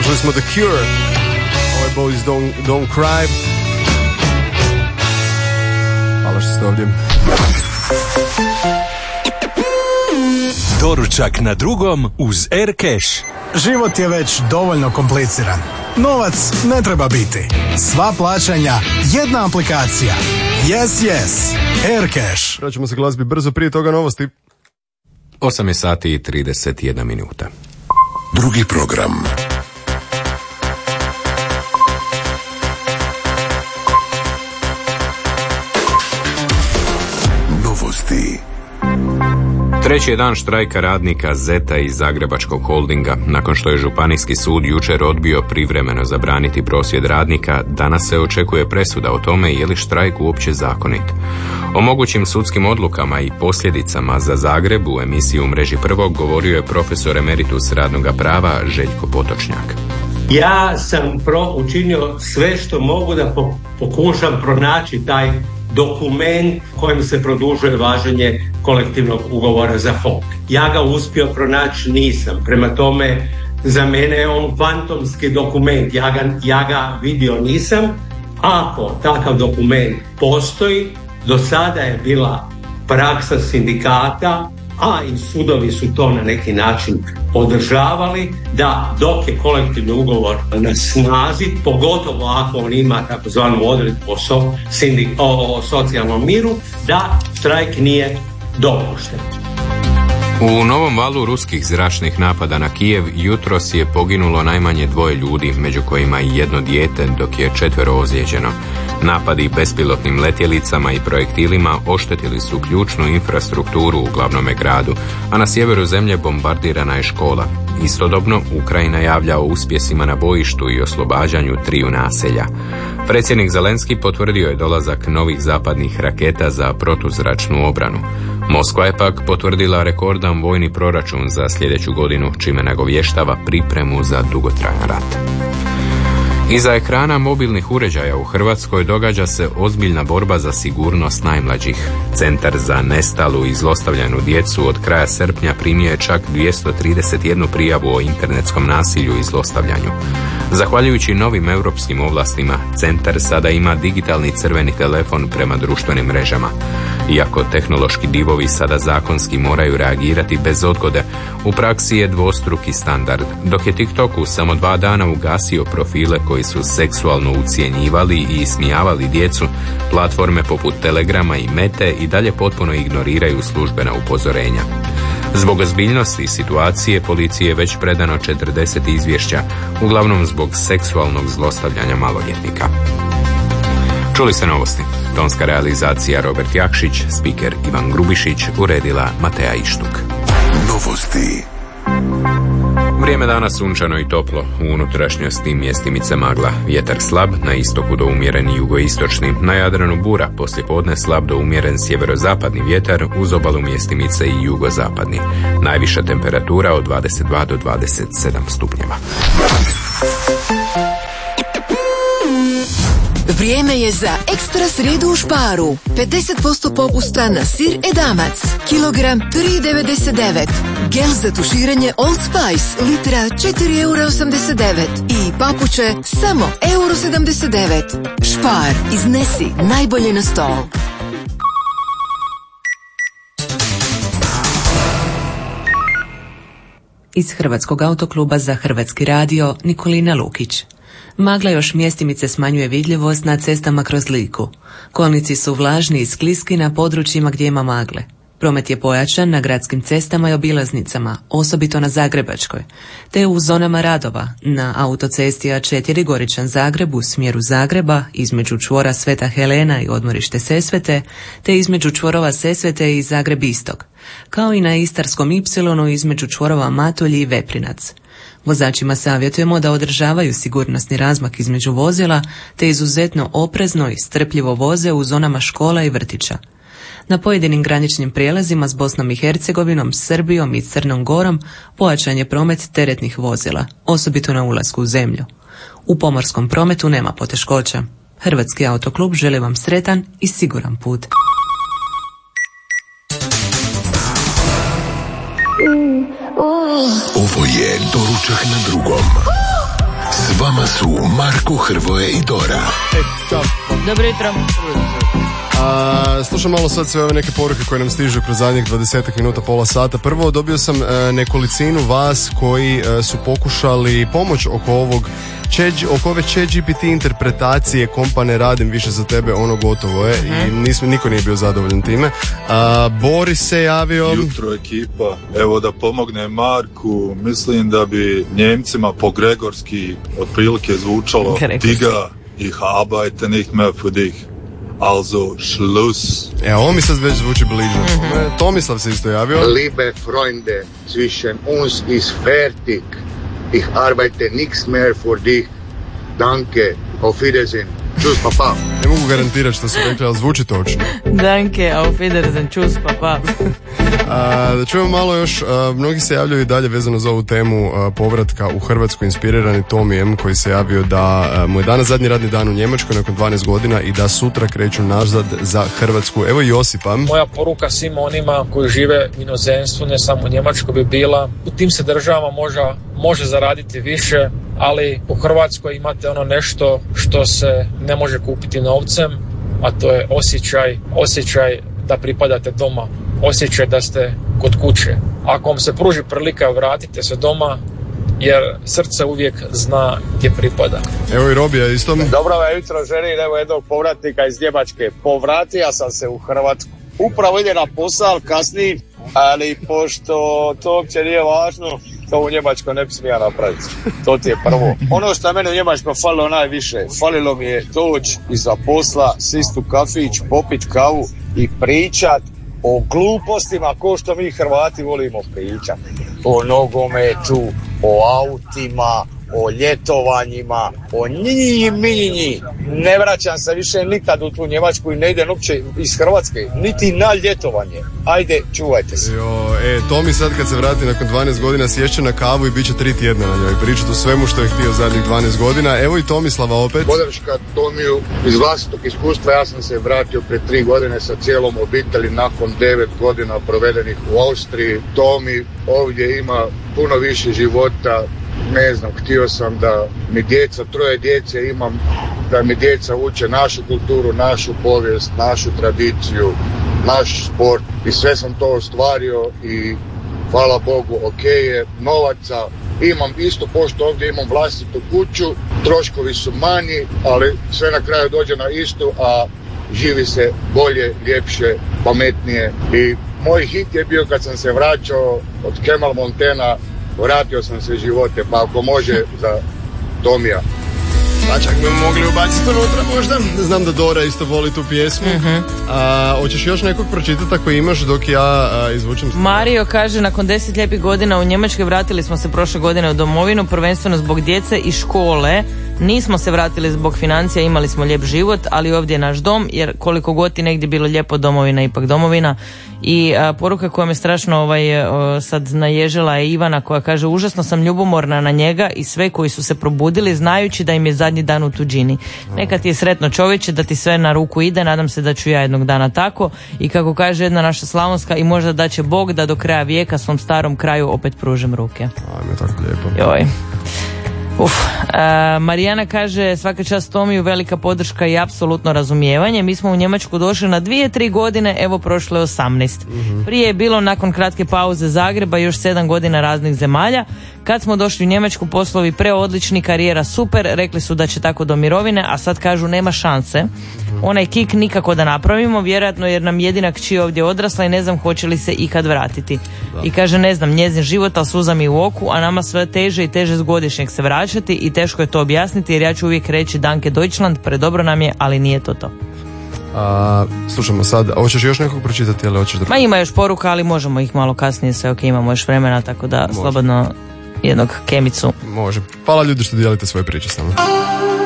Čuli smo The Cure, ovaj Boys Don't Cry. Hvala što ste ovdje. Doručak na drugom uz Aircash. Život je već dovoljno kompliciran. Novac ne treba biti. Sva plaćanja, jedna aplikacija. Yes. Aircash. Vraćamo se glazbi brzo, prije toga novosti. 8 sati i 31 minuta. Drugi program. Novosti. Treći je dan štrajka radnika Zeta iz Zagrebačkog holdinga. Nakon što je Županijski sud jučer odbio privremeno zabraniti prosvjed radnika, danas se očekuje presuda o tome je li štrajk uopće zakonit. O mogućim sudskim odlukama i posljedicama za Zagreb u emisiji U mreži prvog govorio je profesor emeritus radnoga prava Željko Potočnjak. Ja sam učinio sve što mogu da pokušam pronaći taj dokument kojim se produžuje važenje kolektivnog ugovora za HOK. Ja ga uspio pronaći nisam. Prema tome, za mene je on fantomski dokument. Ja ga vidio nisam. Ako takav dokument postoji, do sada je bila praksa sindikata, a i sudovi su to na neki način podržavali, da dok je kolektivni ugovor na snazi, pogotovo ako on ima takozvanu odredbu o socijalnom miru, da štrajk nije dopušten. U novom valu ruskih zračnih napada na Kijev jutros je poginulo najmanje 2 ljudi, među kojima i 1 dijete, dok je 4 ozlijeđeno. Napadi bespilotnim letjelicama i projektilima oštetili su ključnu infrastrukturu u glavnome gradu, a na sjeveru zemlje bombardirana je škola. Istodobno, Ukrajina javlja o uspjesima na bojištu i oslobađanju 3 naselja. Predsjednik Zelenski potvrdio je dolazak novih zapadnih raketa za protuzračnu obranu. Moskva je pak potvrdila rekordan vojni proračun za sljedeću godinu, čime nagovještava pripremu za dugotrajan rat. Iza ekrana mobilnih uređaja u Hrvatskoj događa se ozbiljna borba za sigurnost najmlađih. Centar za nestalu i zlostavljanu djecu od kraja srpnja primio je čak 231 prijavu o internetskom nasilju i zlostavljanju. Zahvaljujući novim europskim ovlastima, centar sada ima digitalni crveni telefon prema društvenim mrežama. Iako tehnološki divovi sada zakonski moraju reagirati bez odgode, u praksi je dvostruki standard, dok je TikTok u samo 2 dana ugasio profile koji su seksualno ucjenjivali i ismijavali djecu, platforme poput Telegrama i Mete i dalje potpuno ignoriraju službena upozorenja. Zbog ozbiljnosti situacije policiji je već predano 40 izvješća, uglavnom zbog seksualnog zlostavljanja maloljetnika. Čuli ste novosti. Tonska realizacija Robert Jakšić, spiker Ivan Grubišić, uredila Mateja Ištuk. Novosti. Vrijeme danas sunčano i toplo, u unutrašnjosti mjestimice magla, vjetar slab, na istoku do umjeren jugoistočni, na Jadranu bura, poslijepodne slab do umjeren sjeverozapadni vjetar, uz obalu mjestimice i jugozapadni. Najviša temperatura od 22 do 27 stupnjeva. Vrijeme je za ekstra srijedu u Sparu. 50% popusta na sir edamac. Kilogram 3,99. Gel za tuširanje Old Spice litra 4,89 i papuče samo 1,79. Spar, iznesi najbolje na stol. Iz Hrvatskog autokluba za Hrvatski radio Nikolina Lukić. Magla još mjestimice smanjuje vidljivost na cestama kroz Liku. Kolnici su vlažni i skliski na područjima gdje ima magle. Promet je pojačan na gradskim cestama i obilaznicama, osobito na Zagrebačkoj, te u zonama radova na autocesti A4 Goričan-Zagreb u smjeru Zagreba, između čvora Sveta Helena i odmorište Sesvete, te između čvorova Sesvete i Zagreb-Istok, kao i na Istarskom Y između čvorova Matulji i Veprinac. Vozačima savjetujemo da održavaju sigurnosni razmak između vozila, te izuzetno oprezno i strpljivo voze u zonama škola i vrtića. Na pojedinim graničnim prijelazima s Bosnom i Hercegovinom, Srbijom i Crnom Gorom pojačan je promet teretnih vozila, osobito na ulasku u zemlju. U pomorskom prometu nema poteškoća. Hrvatski autoklub želi vam sretan i siguran put. Ovo je Doručak na drugom. S vama su Marko, Hrvoje i Dora. Ćao. Dobro jutro. Slušam malo sad sve ove neke poruke koje nam stižu kroz zadnjih 20 minuta, pola sata. Prvo, dobio sam nekolicinu vas koji su pokušali pomoć oko ove ChatGPT interpretacije, kompa ne radim više za tebe, ono gotovo je. I niko nije bio zadovoljan time. Boris se javio. Jutro ekipa, evo da pomogne Marku, mislim da bi Njemcima po gregorski otprilike zvučalo Diga, ich arbeite nicht mehr für dich. Also, Schluss. Ovo mi sad već zvuči bliže. Tomislav se isto javio. Liebe Freunde, zwischen uns ist fertig. Ich arbeite nichts mehr für dich. Danke, auf Wiedersehen. Tschüss, papa. Ne mogu garantirati što su rekli, ali zvuči točno. Danke, auf Wiedersehen. Tschüss, papa. Da čujemo malo još, mnogi se javljaju i dalje vezano za ovu temu povratka u Hrvatsku, inspirirani Tomijem koji se javio da mu je danas zadnji radni dan u Njemačkoj nakon 12 godina i da sutra kreću nazad za Hrvatsku. Evo Josipa. Moja poruka svima onima koji žive u inozemstvu, ne samo u Njemačkoj, bi bila u tim se državama može zaraditi više, ali u Hrvatskoj imate ono nešto što se ne može kupiti novcem, a to je osjećaj da pripadate doma, osjećaj da ste kod kuće. Ako vam se pruži prilika, vratite se doma, jer srce uvijek zna gdje pripada. Evo i Robija isto. Dobro jutro, želim evo jednog povratnika iz Njemačke. Povratio sam se u Hrvatsku. Upravo ide na posao kasnije, ali pošto to uopće nije važno, to u Njemačkoj ne bi smija napraviti. To ti je prvo. Ono što mene u Njemačkoj falilo najviše, falilo mi je doći iza posla, sist u kafić, popit kavu i pričat o glupostima ko što mi Hrvati volimo pričati. O nogometu, o autima, o ljetovanjima, o njih. Ne vraćam se više nikad u tu Njemačku i ne idem uopće iz Hrvatske, niti na ljetovanje. Ajde, čuvajte se. Tomi sad kad se vrati nakon 12 godina sješće na kavu i bit će 3 tjedna na njoj. Pričati o svemu što je htio zadnjih 12 godina. Evo i Tomislava opet. Podrška Tomiju iz vlastitog iskustva. Ja sam se vratio pred 3 godine sa cijelom obitelji nakon 9 godina provedenih u Austriji. Tomi ovdje ima puno više života. Ne znam, htio sam da mi djeca, 3 djece imam, da mi djeca uče našu kulturu, našu povijest, našu tradiciju, naš sport i sve sam to ostvario i hvala Bogu, ok je, novaca imam isto, pošto ovdje imam vlastitu kuću, troškovi su manji, ali sve na kraju dođe na isto, a živi se bolje, ljepše, pametnije i moj hit je bio kad sam se vraćao od Kemal Montana, vratio sam se živote, pa ako može za Tomija. Pa čak bi mogli ubaciti unutra možda. Znam da Dora isto voli tu pjesmu. Hoćeš još nekog pročitati ako imaš dok ja izvučem? Mario kaže, nakon 10 lijepih godina u Njemačkoj vratili smo se prošle godine u domovinu, prvenstveno zbog djece i škole. Nismo se vratili zbog financija, imali smo lijep život, ali ovdje je naš dom, jer koliko god ti negdje bilo lijepo, domovina ipak domovina. I poruka koja me strašno sad naježila je Ivana koja kaže, užasno sam ljubomorna na njega i sve koji su se probudili znajući da im je zadnji dan u tuđini. Neka ti je sretno čovječe, da ti sve na ruku ide, nadam se da ću ja jednog dana tako. I kako kaže jedna naša slavonska, i možda da će Bog da do kraja vijeka svom starom kraju opet pružim ruke. Ajme, tako lijepo. Joj. Marijana kaže, svaka čast Tomiju, velika podrška i apsolutno razumijevanje. Mi smo u Njemačku došli na 2-3 godine, evo prošlo je 18. Prije je bilo nakon kratke pauze Zagreba još 7 godina raznih zemalja. Kad smo došli u Njemačku, poslovi preodlični, karijera super, rekli su da će tako do mirovine, a sad kažu nema šanse. Onaj kik nikako da napravimo, vjerojatno jer nam jedina kći ovdje odrasla i ne znam hoće li se ikad vratiti. I kaže, ne znam, njezin život, ali suza mi u oku, a nama sve teže i teže s godišnjeg se vraćati i teško je to objasniti, jer ja ću uvijek reći Danke Deutschland, predobro nam je, ali nije to to. Slušamo sad, hoćeš još nekog pročitati ili hoćeš da... Ma ima još poruka, ali možemo ih malo kasnije, sve ok, imamo još vremena, tako da može. Slobodno jednog kemicu. Može. Hvala ljudi što dijelite svoje priče s nama.